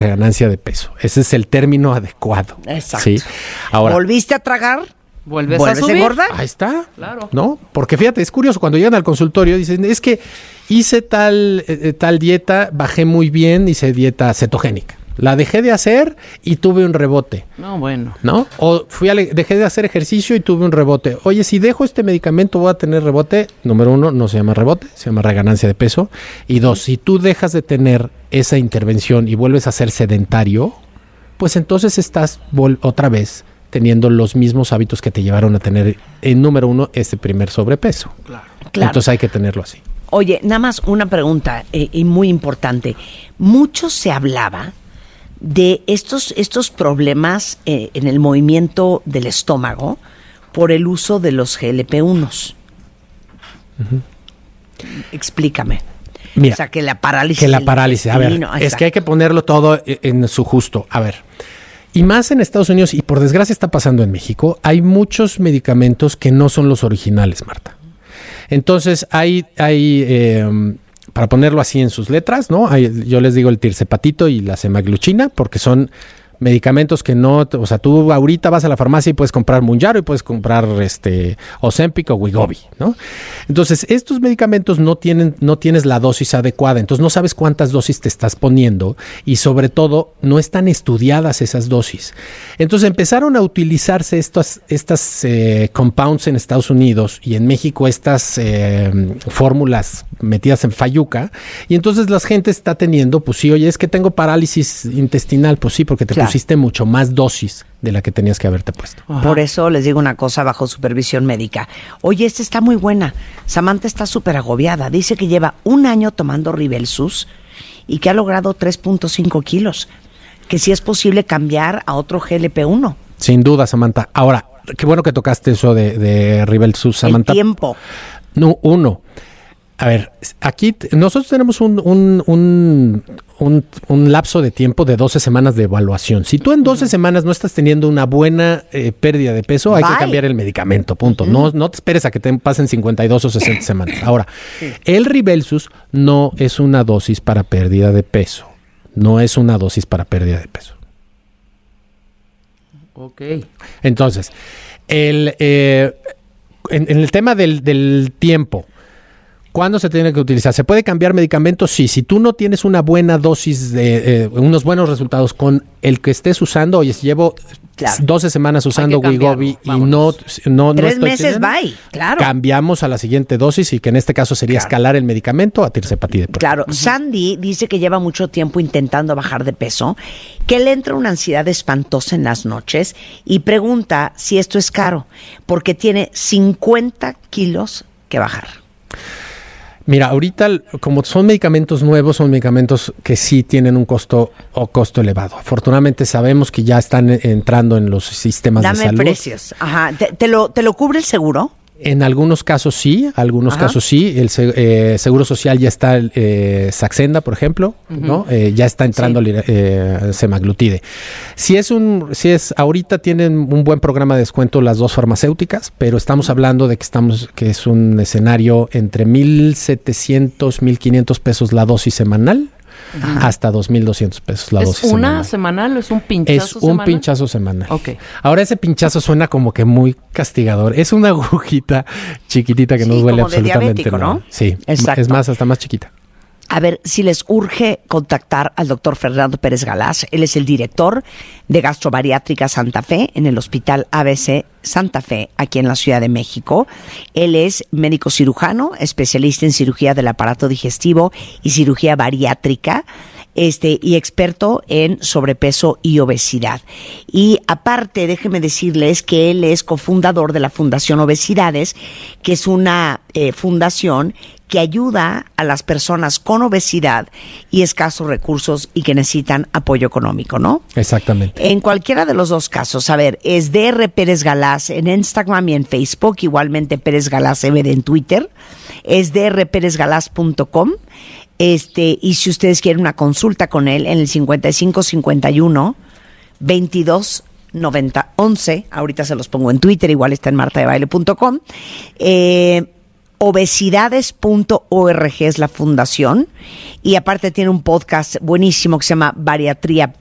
ganancia de peso. Ese es el término adecuado. Exacto. ¿Sí? Ahora, ¿volviste a tragar? ¿Vuelves a subir? engordar? ahí está. Claro. ¿No? Porque fíjate, es curioso, cuando llegan al consultorio dicen, es que hice tal dieta, bajé muy bien, hice dieta cetogénica. La dejé de hacer y tuve un rebote. No, bueno. ¿No? O dejé de hacer ejercicio y tuve un rebote. Oye, si dejo este medicamento voy a tener rebote. Número 1, no se llama rebote, se llama reganancia de peso. Y 2, si tú dejas de tener esa intervención y vuelves a ser sedentario, pues entonces estás otra vez teniendo los mismos hábitos que te llevaron a tener, en número 1, ese primer sobrepeso. Claro. Entonces hay que tenerlo así. Oye, nada más una pregunta y muy importante. Mucho se hablaba de estos problemas en el movimiento del estómago por el uso de los GLP-1s. Explícame. Mira, o sea, que la parálisis. Que la parálisis. A ver, es que hay que ponerlo todo en su justo. A ver, y más en Estados Unidos, y por desgracia está pasando en México, hay muchos medicamentos que no son los originales, Marta. Entonces, hay para ponerlo así en sus letras, ¿no? Yo les digo el tirzepatito y la semaglutida, porque son medicamentos que no, o sea, tú ahorita vas a la farmacia y puedes comprar Mounjaro y puedes comprar Ozempic o Wegovy, ¿no? Entonces, estos medicamentos no tienes la dosis adecuada, entonces no sabes cuántas dosis te estás poniendo y sobre todo no están estudiadas esas dosis. Entonces empezaron a utilizarse estas compounds en Estados Unidos y en México estas fórmulas metidas en fayuca, y entonces la gente está teniendo, pues sí, oye, es que tengo parálisis intestinal, pues sí, porque te pusiste mucho más dosis de la que tenías que haberte puesto. Ajá. Por eso les digo una cosa bajo supervisión médica. Oye, esta está muy buena. Samantha está súper agobiada. Dice que lleva 1 año tomando Ribelsus y que ha logrado 3.5 kilos. Que sí es posible cambiar a otro GLP-1. Sin duda, Samantha. Ahora, qué bueno que tocaste eso de Ribelsus, Samantha. El tiempo. No, a ver, aquí nosotros tenemos un lapso de tiempo de 12 semanas de evaluación. Si tú en 12 semanas no estás teniendo una buena pérdida de peso, hay que cambiar el medicamento, punto. No te esperes a que te pasen 52 o 60 semanas. Ahora, el Ribelsus no es una dosis para pérdida de peso. No es una dosis para pérdida de peso. Ok. Entonces, en el tema del tiempo, ¿cuándo se tiene que utilizar? ¿Se puede cambiar medicamentos? Sí. Si tú no tienes una buena dosis unos buenos resultados con el que estés usando, oye, si llevo 12 semanas usando Wegovy y no 3 meses, bye. Claro. Cambiamos a la siguiente dosis y que en este caso sería escalar el medicamento a tirzepatide. Claro. Sandy dice que lleva mucho tiempo intentando bajar de peso, que le entra una ansiedad espantosa en las noches y pregunta si esto es caro, porque tiene 50 kilos que bajar. Mira, ahorita como son medicamentos nuevos, son medicamentos que sí tienen un costo elevado. Afortunadamente sabemos que ya están entrando en los sistemas de salud. Dame precios. Ajá. ¿Te lo cubre el seguro? En algunos casos sí, casos sí. El Seguro Social ya está, Saxenda, por ejemplo, ¿no? Ya está entrando semaglutide. Ahorita tienen un buen programa de descuento las dos farmacéuticas, pero estamos hablando de que es un escenario entre 1,700, 1,500 pesos la dosis semanal. Hasta 2,200 pesos la dosis. ¿Es una semanal o es un pinchazo semanal? Es un pinchazo semanal. Okay. Ahora ese pinchazo suena como que muy castigador. Es una agujita chiquitita que no duele absolutamente nada. ¿No? Sí, exacto. Es más, hasta más chiquita. A ver, si les urge contactar al doctor Fernando Pérez Galaz, él es el director de Gastrobariátrica Santa Fe en el Hospital ABC Santa Fe, aquí en la Ciudad de México. Él es médico cirujano, especialista en cirugía del aparato digestivo y cirugía bariátrica, y experto en sobrepeso y obesidad. Y aparte, déjenme decirles que él es cofundador de la Fundación Obesidades, que es una fundación que ayuda a las personas con obesidad y escasos recursos y que necesitan apoyo económico, ¿no? Exactamente. En cualquiera de los dos casos, a ver, es DR Pérez Galaz en Instagram y en Facebook, igualmente Pérez Galaz MD en Twitter, es drperezgalaz.com. Y si ustedes quieren una consulta con él, en el 5551 22 90 11, ahorita se los pongo en Twitter, igual está en martadebaile.com, Obesidades.org es la fundación, y aparte tiene un podcast buenísimo que se llama Bariatría